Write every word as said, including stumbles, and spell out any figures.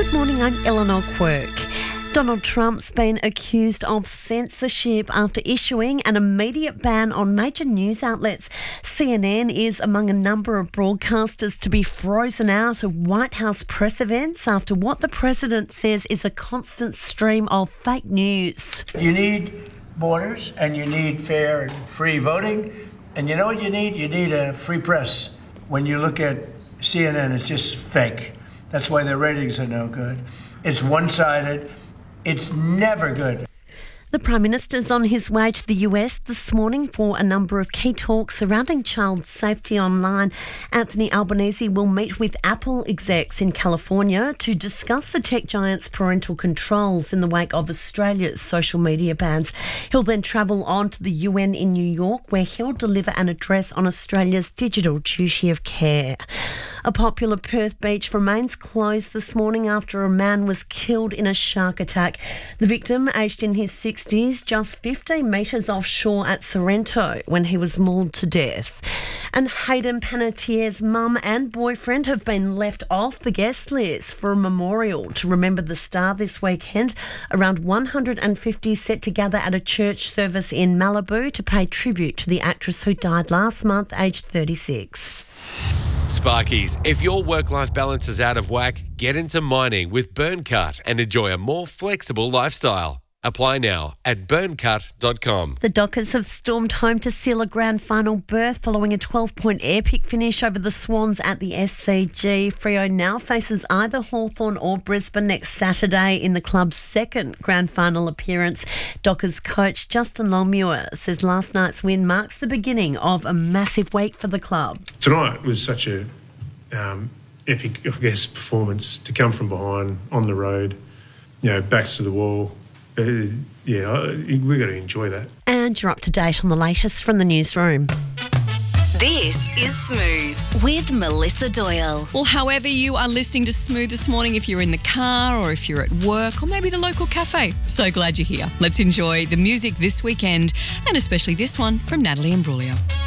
Good morning, I'm Eleanor Quirk. Donald Trump's been accused of censorship after issuing an immediate ban on major news outlets. C N N is among a number of broadcasters to be frozen out of White House press events after what the president says is a constant stream of fake news. You need borders and you need fair and free voting. And you know what you need? You need a free press. When you look at C N N, it's just fake. That's why their ratings are no good. It's one-sided. It's never good. The Prime Minister's on his way to the U S this morning for a number of key talks surrounding child safety online. Anthony Albanese will meet with Apple execs in California to discuss the tech giant's parental controls in the wake of Australia's social media bans. He'll then travel on to the U N in New York, where he'll deliver an address on Australia's digital duty of care. A popular Perth beach remains closed this morning after a man was killed in a shark attack. The victim, aged in his sixties, just fifteen metres offshore at Sorrento when he was mauled to death. And Hayden Panettiere's mum and boyfriend have been left off the guest list for a memorial to remember the star this weekend. Around one hundred fifty set to gather at a church service in Malibu to pay tribute to the actress who died last month, aged thirty-six. Sparkies, if your work-life balance is out of whack, get into mining with Burncut and enjoy a more flexible lifestyle. Apply now at burncut dot com. The Dockers have stormed home to seal a grand final berth following a twelve-point air-pick finish over the Swans at the S C G. Freo now faces either Hawthorn or Brisbane next Saturday in the club's second grand final appearance. Dockers coach Justin Longmuir says last night's win marks the beginning of a massive week for the club. Tonight was such a um, epic, I guess, performance to come from behind on the road, you know, backs to the wall. Uh, yeah, we've got to enjoy that. And you're up to date on the latest from the newsroom. This is Smooth with Melissa Doyle. Well, however you are listening to Smooth this morning, if you're in the car or if you're at work or maybe the local cafe, so glad you're here. Let's enjoy the music this weekend and especially this one from Natalie Imbruglia.